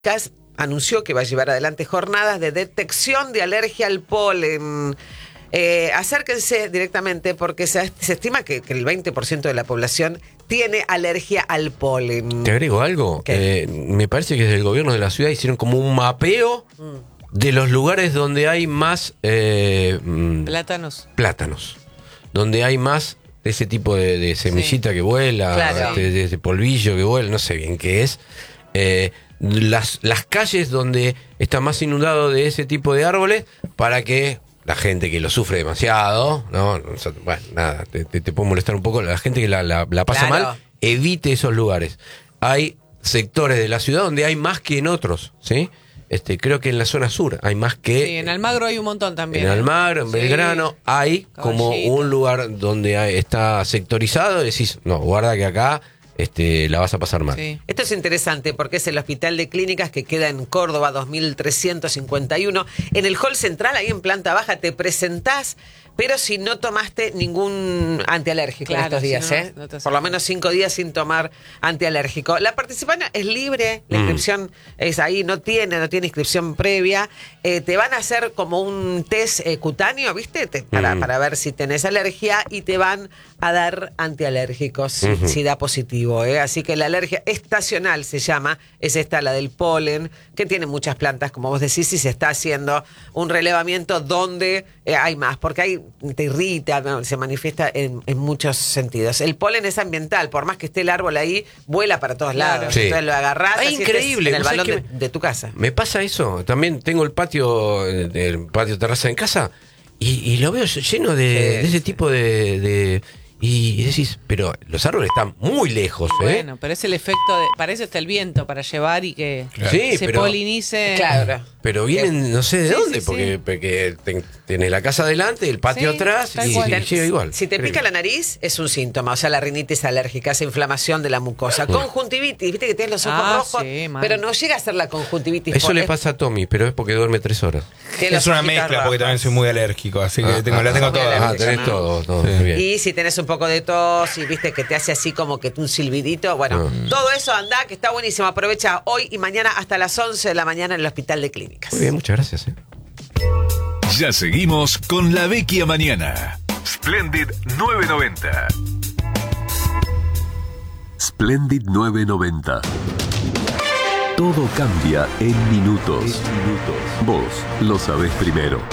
anunció que va a llevar adelante jornadas de detección de alergia al polen. Acérquense directamente porque se estima que el 20% de la población tiene alergia al polen. ¿Te agrego algo? Me parece que desde el gobierno de la ciudad hicieron como un mapeo de los lugares donde hay más plátanos, donde hay más de ese tipo de semillita que vuela, claro, de polvillo que vuela, no sé bien qué es. Las calles donde está más inundado de ese tipo de árboles, para que la gente que lo sufre demasiado, ¿no? Bueno, nada, te puede molestar un poco, la gente que la pasa mal, evite esos lugares. Hay sectores de la ciudad donde hay más que en otros, ¿sí? Creo que en la zona sur hay más que... Sí, en Almagro hay un montón también. En Almagro, en Belgrano, hay como un lugar donde está sectorizado y decís, no, guarda que acá la vas a pasar mal. Sí. Esto es interesante porque es el Hospital de Clínicas que queda en Córdoba 2351. En el hall central, ahí en planta baja, te presentás, pero si no tomaste ningún antialérgico en estos días, no por lo menos 5 días sin tomar antialérgico. La participación es libre, la inscripción es ahí, no tiene inscripción previa. Te van a hacer como un test cutáneo, ¿viste? Para ver si tenés alergia, y te van a dar antialérgicos si da positivo. Así que la alergia estacional se llama, es esta, la del polen, que tiene muchas plantas, como vos decís, y se está haciendo un relevamiento donde hay más, porque te irrita, se manifiesta en muchos sentidos. El polen es ambiental, por más que esté el árbol ahí, vuela para todos lados. Sí. Entonces lo agarrás, es increíble, en el balón de tu casa. Me pasa eso, también tengo el patio terraza en casa, y lo veo lleno de ese tipo de y decís, pero los árboles están muy lejos, Bueno, pero es el efecto para eso está el viento, para llevar y que se polinice. Claro. Pero vienen no sé de dónde, porque tenés la casa adelante, el patio atrás, y llega igual. Si te pica la nariz, es un síntoma, o sea, la rinitis alérgica, esa inflamación de la mucosa. Conjuntivitis, viste que tienes los ojos rojos, pero no llega a ser la conjuntivitis. Eso le pasa a Tommy, pero es porque duerme 3 horas. Es una mezcla, porque también soy muy alérgico, así que la tengo toda. Tenés todo. Bien. Y si tenés un poco de tos y viste que te hace así como que un silbidito, bueno, todo eso anda, que está buenísimo. Aprovecha hoy y mañana hasta las 11 de la mañana en el Hospital de Clínicas. Muy bien, muchas gracias. Ya seguimos con La Vecchia Mañana. Splendid 990. Splendid 990. Todo cambia en minutos. Vos lo sabés primero.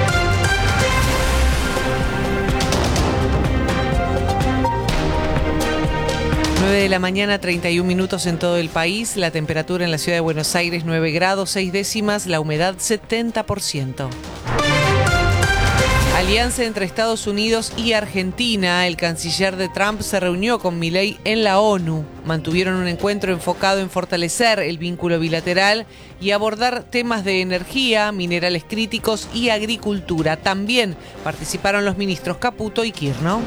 9 de la mañana, 31 minutos en todo el país. La temperatura en la ciudad de Buenos Aires, 9 grados, 6 décimas. La humedad, 70%. Alianza entre Estados Unidos y Argentina. El canciller de Trump se reunió con Milei en la ONU. Mantuvieron un encuentro enfocado en fortalecer el vínculo bilateral y abordar temas de energía, minerales críticos y agricultura. También participaron los ministros Caputo y Kirchner.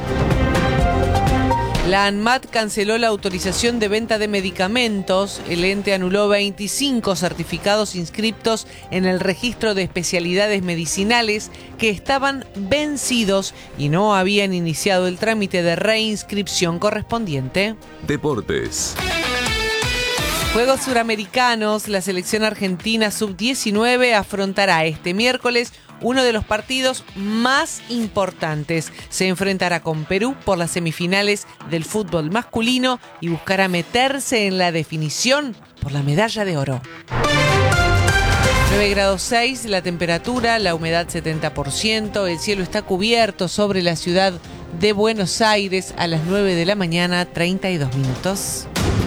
La ANMAT canceló la autorización de venta de medicamentos. El ente anuló 25 certificados inscriptos en el registro de especialidades medicinales que estaban vencidos y no habían iniciado el trámite de reinscripción correspondiente. Deportes. Juegos Suramericanos. La selección argentina sub-19 afrontará este miércoles uno de los partidos más importantes. Se enfrentará con Perú por las semifinales del fútbol masculino y buscará meterse en la definición por la medalla de oro. 9 grados 6 la temperatura, la humedad 70%, el cielo está cubierto sobre la ciudad de Buenos Aires a las 9 de la mañana, 32 minutos.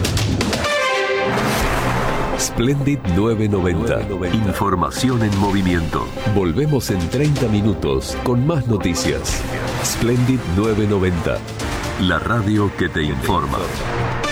Splendid 990. Información en movimiento. Volvemos en 30 minutos con más noticias. Splendid 990. La radio que te informa.